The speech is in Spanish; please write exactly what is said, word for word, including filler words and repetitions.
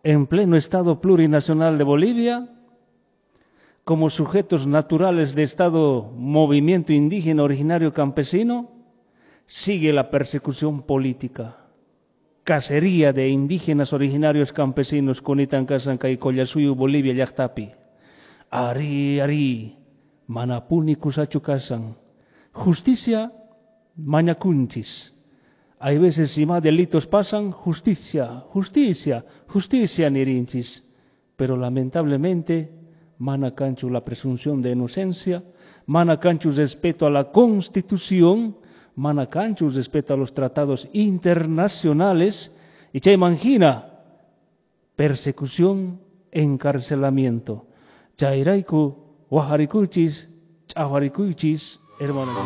en pleno Estado plurinacional de Bolivia, como sujetos naturales de Estado movimiento indígena originario campesino, sigue la persecución política. Cacería de indígenas originarios campesinos Kunitan Casanca y Collasuyu, Bolivia, Yachtapi. Ari, ari, manapuni kusachu kasan. Justicia, mañacunchis. Hay veces si más delitos pasan, justicia, justicia, justicia nirinchis. Pero lamentablemente, manacanchu la presunción de inocencia, manacanchu respeto a la Constitución, manacanchu respeto a los tratados internacionales, y se imagina persecución, encarcelamiento. Chairaiku, waharikuchis, chaharikuchis, hermanos.